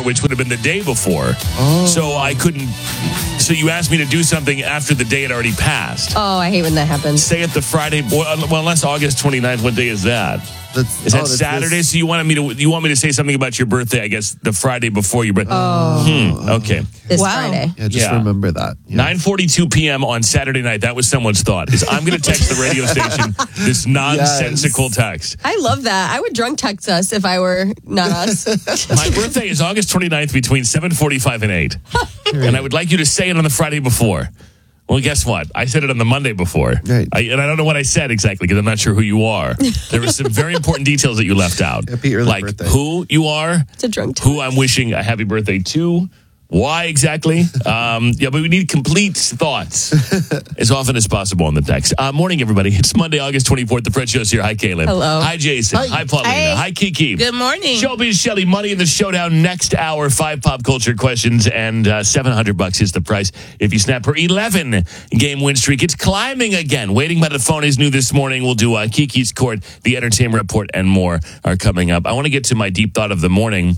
which would have been the day before. So I couldn't. So you asked me to do something after the day had already passed. Oh, I hate when that happens. Say it the Friday. Well, unless August 29th. What day is that? Is that Saturday? So you want me to say something about your birthday? I guess the Friday before your birthday. Okay. This Friday. Yeah, just remember that. Yeah. 9:42 p.m. on Saturday night. That was someone's thought. Is I'm going to text the radio station this nonsensical text. I love that. I would drunk text us if I were not us. My birthday is August 29th between 7:45 and 8. And I would like you to say it on the Friday before. Well, guess what? I said it on the Monday before. Right. And I don't know what I said exactly because I'm not sure who you are. There were some very important details that you left out. Happy early like birthday. Who you are, It's a drunk text. who I'm wishing a happy birthday to, why exactly. But we need complete thoughts as often as possible on the text. Morning, everybody. It's Monday, August 24th. The Fred Show's here. Hi, Caitlin. Hello. Hi, Jason. Hi, Paulina. Hey. Hi, Kiki. Good morning. Showbiz Shelly, Money in the Showdown next hour. 5 pop culture questions and $700 is the price if you snap her 11-game win streak. It's climbing again. Waiting by the phone is new this morning. We'll do Kiki's Court, the Entertainment Report, and more are coming up. I want to get to my deep thought of the morning.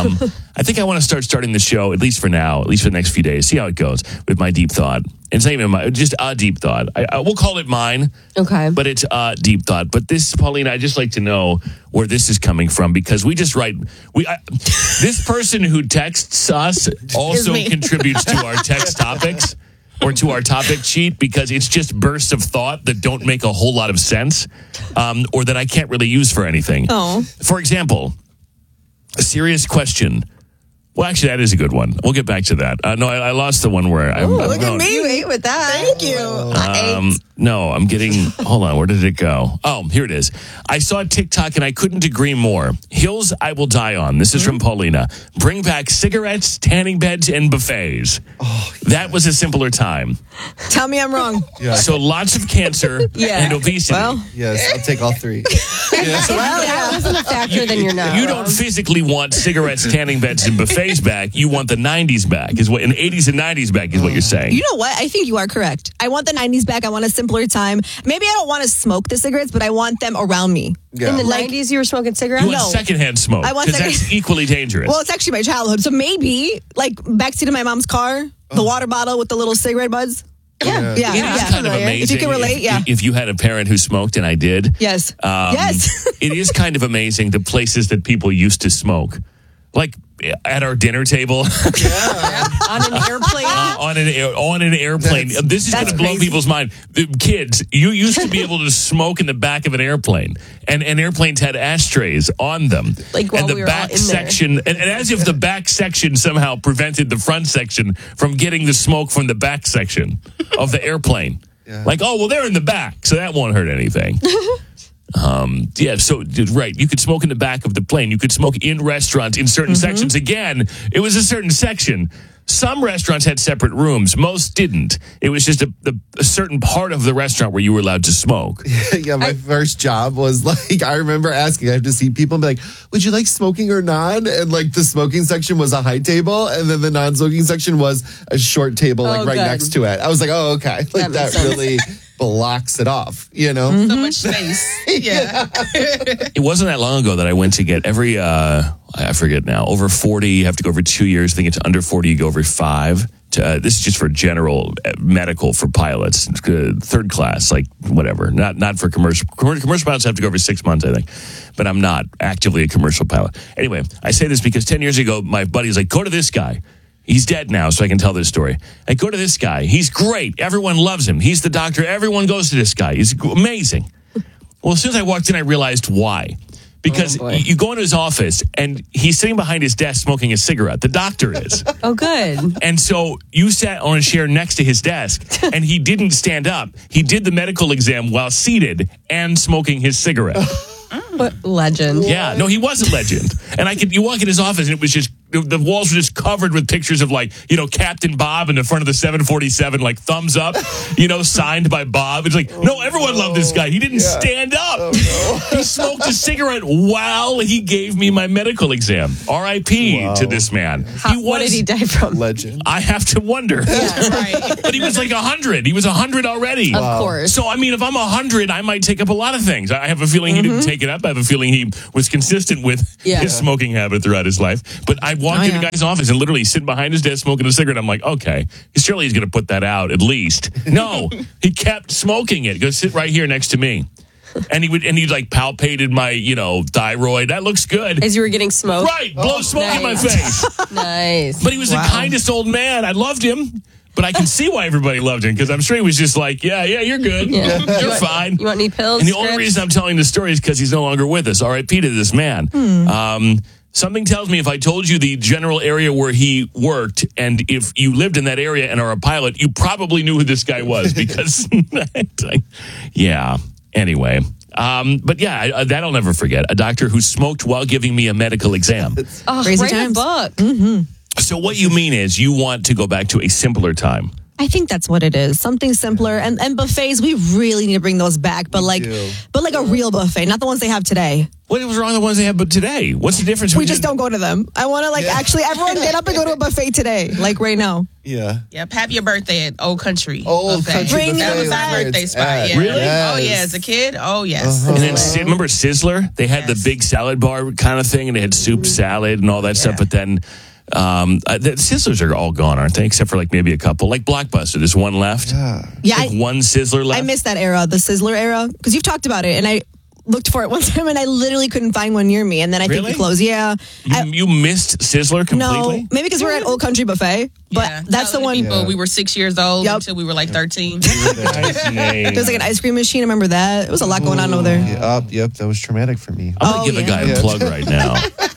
I think I want to starting the show, at least for now, at least for the next few days. See how it goes with my deep thought. It's not even just a deep thought. We'll call it mine. Okay. But it's a deep thought. But this, Paulina, I'd just like to know where this is coming from because we just write. This person who texts us also me. contributes to our text topics or to our topic sheet because it's just bursts of thought that don't make a whole lot of sense or that I can't really use for anything. Oh. For example, a serious question. Well, actually, that is a good one. We'll get back to that. No, I lost the one where I'm look going. at me. You ate with that. Thank you. No, I'm getting. Hold on. Where did it go? Oh, here it is. I saw TikTok and I couldn't agree more. Hills I will die on. This is from Paulina. Bring back cigarettes, tanning beds, and buffets. That was a simpler time. Tell me I'm wrong. Yeah. So lots of cancer and obesity. Well, Yes, I'll take all three. that wasn't a factor, then you're not. You don't physically want cigarettes, tanning beds, and buffets back. You want the 90s back. Is what in 80s and 90s back is what you're saying. You know what? I think you are correct. I want the 90s back. I want a simpler time. Maybe I don't want to smoke the cigarettes, but I want them around me. Yeah. In the 90s, you were smoking cigarettes? You want secondhand smoke I want because that's equally dangerous. Well, it's actually my childhood. So maybe, like, backseat of my mom's car, the water bottle with the little cigarette buds. Yeah. Yeah. It is kind of amazing. If you can relate, If you had a parent who smoked, and I did. Yes. Yes. It is kind of amazing the places that people used to smoke. Like at our dinner table. On an airplane? on an airplane. This is going to blow crazy. people's mind. The kids, you used to be able to smoke in the back of an airplane. And airplanes had ashtrays on them. Like while and the we were back all in there. section, and as if the back section somehow prevented the front section from getting the smoke from the back section of the airplane. Yeah. Like, oh, well, they're in the back, so that won't hurt anything. So right, you could smoke in the back of the plane. You could smoke in restaurants in certain sections. Again, it was a certain section. Some restaurants had separate rooms. Most didn't. It was just a certain part of the restaurant where you were allowed to smoke. Yeah, my first job was like, I remember asking, I have to see people and be like, would you like smoking or non? And like the smoking section was a high table and then the non-smoking section was a short table like right good. next to it. I was like, oh, okay. Like makes that sense. really blocks it off, you know? So much space. Yeah. It wasn't that long ago that I went to get every, I forget now, over 40, you have to go over 2 years. I think it's under 40, you go over 5. This is just for general medical for pilots, third class, like whatever. Not for commercial. Commercial pilots have to go over 6 months, I think. But I'm not actively a commercial pilot. Anyway, I say this because 10 years ago, my buddy's like, go to this guy. He's dead now, so I can tell this story. I go to this guy. He's great. Everyone loves him. He's the doctor. Everyone goes to this guy. He's amazing. Well, as soon as I walked in, I realized why. Because you go into his office, and he's sitting behind his desk smoking a cigarette. The doctor is. Oh, good. And so you sat on a chair next to his desk, and he didn't stand up. He did the medical exam while seated and smoking his cigarette. What legend. Yeah, no, he was a legend. And you walk in his office, and it was just, the walls were just covered with pictures of Captain Bob in the front of the 747, like thumbs up, signed by Bob. It's like, no, everyone loved this guy. He didn't stand up. Oh, no. He smoked a cigarette while he gave me my medical exam. R.I.P. to this man. What did he die from? Legend. I have to wonder. Yeah, right. But he was like 100. He was 100 already. Of course. So, I mean, if I'm 100, I might take up a lot of things. I have a feeling he didn't take it up. I have a feeling he was consistent with his smoking habit throughout his life. But I walked in the guy's office and literally sitting behind his desk smoking a cigarette. I'm like, okay, surely he's going to put that out at least. No, he kept smoking it. Go sit right here next to me. And he like palpated my, thyroid. That looks good. As you were getting smoked. Right, blow smoke in my nice. face. Nice. But he was the kindest old man. I loved him. But I can see why everybody loved him, because I'm sure he was just like, yeah, you're good. Yeah. You're fine. You want any pills? And the only scripts? reason I'm telling the story is because he's no longer with us. R.I.P. to this man. Something tells me if I told you the general area where he worked, and if you lived in that area and are a pilot, you probably knew who this guy was, because, yeah. Anyway. But yeah, that I'll never forget. A doctor who smoked while giving me a medical exam. Crazy Write times. a book. So what you mean is you want to go back to a simpler time. I think that's what it is. Something simpler. And buffets, we really need to bring those back. But like a real buffet, not the ones they have today. What was wrong with the ones they have but today? What's the difference? We just don't go to them. I want to actually everyone get up and go to a buffet today, like right now. Yeah. Yep, happy your birthday at Old Country. Old Buffet. Country Bring That them was our back. birthday spot. Yeah. Really? Yes. Oh yeah, as a kid. Oh yes. And then remember Sizzler? They had the Yes. big salad bar kind of thing, and they had soup, salad, and all that stuff. But then the Sizzlers are all gone, aren't they? Except for like maybe a couple, like Blockbuster. There's one left. Yeah, Like one Sizzler left. I missed that era, the Sizzler era, because you've talked about it, and I looked for it one time, and I literally couldn't find one near me. And then I think Really? it closed. Yeah. You missed Sizzler completely? No, maybe because we're at Old Country Buffet, but Yeah. that's the one. People, we were 6 years old Yep. until we were like 13. Nice name. There's like an ice cream machine. I remember that. It was a lot going on over there. Yep, that was traumatic for me. I'm going to Oh, give a guy yeah. a plug right now.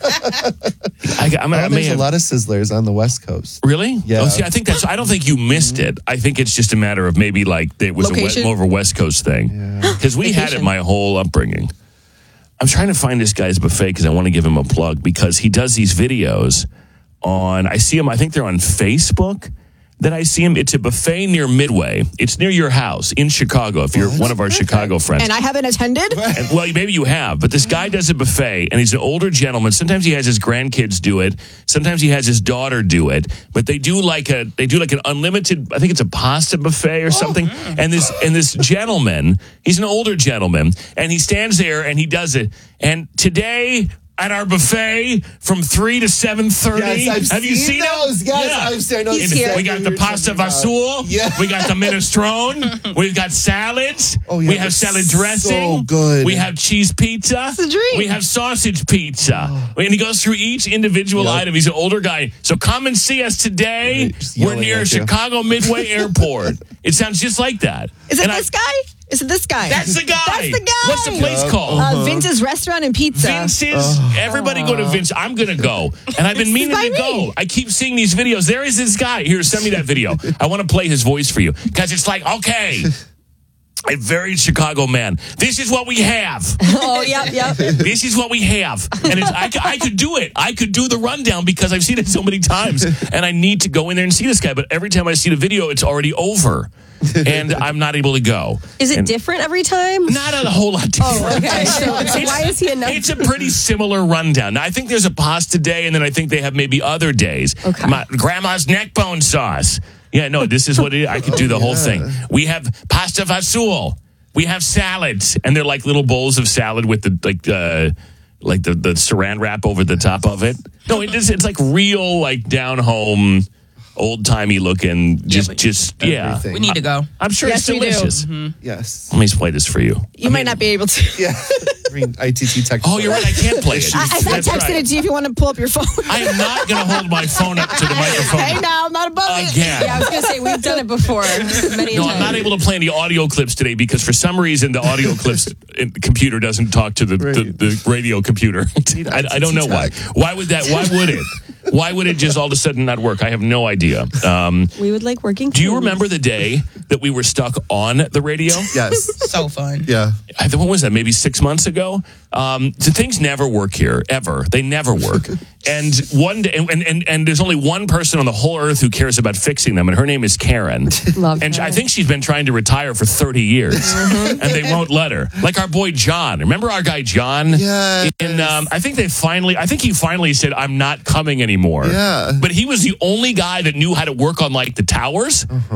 I may There's a have. lot of Sizzlers on the West Coast. Really? Yeah. Oh, see, I don't think you missed it. I think it's just a matter of maybe like it was Location? more of a West Coast thing. Because we had it my whole upbringing. I'm trying to find this guy's buffet because I want to give him a plug, because he does these videos I see him, I think they're on Facebook. That I see him. It's a buffet near Midway. It's near your house in Chicago, if you're one of our Chicago friends. And I haven't attended. And, well, maybe you have, but this guy does a buffet, and he's an older gentleman. Sometimes he has his grandkids do it. Sometimes he has his daughter do it. But they do like an unlimited. I think it's a pasta buffet or something. And this gentleman, he's an older gentleman, and he stands there and he does it. And today, at our buffet from 3 to 7:30. Yes, Have you seen those? them? Yes, Yeah. I've seen those. And He's we got the pasta vasul. Yeah. We got the minestrone. We've got salads. Oh, yeah, we have that's salad so dressing. good. We have cheese pizza. It's a dream. We have sausage pizza. And he goes through each individual item. He's an older guy. So come and see us today. Just We're yelling near at you. Chicago Midway Airport. It sounds just like that. Is it And this guy? Is it this guy? That's the guy. That's the guy. What's the place called? Vince's Restaurant and Pizza. Vince's. Everybody go to Vince. I'm going to go. And I've been meaning by to go. me. I keep seeing these videos. There is this guy. Here, send me that video. I want to play his voice for you. Because it's like, okay, a very Chicago man. This is what we have. Oh, yep. This is what we have. And I could do it. I could do the rundown because I've seen it so many times. And I need to go in there and see this guy. But every time I see the video, it's already over. And I'm not able to go. Is it And different every time? not a whole lot different. Oh, okay. So why is he a number? It's a pretty similar rundown. Now, I think there's a pasta day, and then I think they have maybe other days. Okay. My grandma's neck bone sauce. Yeah, no, this is what it is. I could do the whole thing. We have pasta vasul. We have salads, and they're like little bowls of salad with the the saran wrap over the top of it. No, it's like real, like down home, old timey looking. Just Everything. We need to go. I'm sure Yes, it's we do. delicious. Yes. Let me play this for you. You might not be able to. Yeah. Green ITT tech. Oh, you're right. I can't play it. I That's texted right. it to you if you want to pull up your phone. I am not going to hold my phone up to the microphone Hey, now I'm not above it. again. Yeah, I was going to say, we've done it before many No, times. I'm not able to play any audio clips today because for some reason the audio clips computer doesn't talk to the radio computer. I don't know why. Why would that? Why would it? Why would it just all of a sudden not work? I have no idea. We would like working. Do you remember the day that we were stuck on the radio? Yes. So fun. Yeah. What was that? Maybe 6 months ago. The things never work here ever. They never work. And one day, and there's only one person on the whole earth who cares about fixing them, and her name is Karen. Love And her. I think she's been trying to retire for 30 years, and they won't let her. Like our boy John. Remember our guy John? Yes. And I think he finally said, "I'm not coming anymore." Yeah. But he was the only guy that knew how to work on like the towers.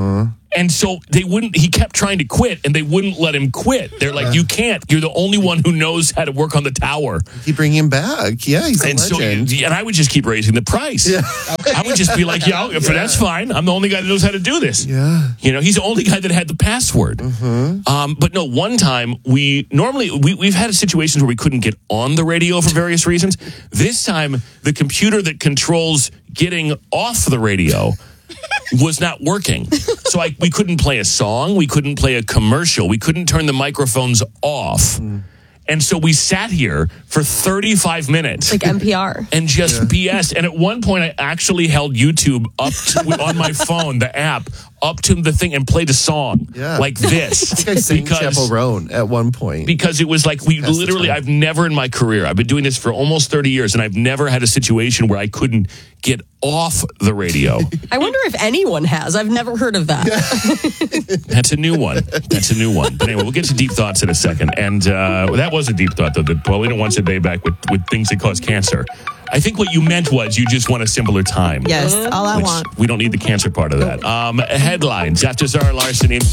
And so he kept trying to quit and they wouldn't let him quit. They're like, you can't. You're the only one who knows how to work on the tower. Keep bringing him back. Yeah, he's a legend. And I would just keep raising the price. Yeah. I would just be like, that's fine. I'm the only guy that knows how to do this. Yeah. He's the only guy that had the password. But no, one time we've had situations where we couldn't get on the radio for various reasons. This time, the computer that controls getting off the radio was not working. So we couldn't play a song. We couldn't play a commercial. We couldn't turn the microphones off. And so we sat here for 35 minutes. Like NPR. And just BS. And at one point, I actually held YouTube up on my phone, the app, up to the thing and played a song like this. I think I sang Chappell Roan at one point. Because it was like I've never in my career, I've been doing this for almost 30 years, and I've never had a situation where I couldn't get off the radio. I wonder if anyone has. I've never heard of that. That's a new one. But anyway, we'll get to deep thoughts in a second. And that was a deep thought, though, that Paulina wants to pay back with things that cause cancer. I think what you meant was you just want a simpler time. Yes, all I want. We don't need the cancer part of that. Headlines after Zara Larson.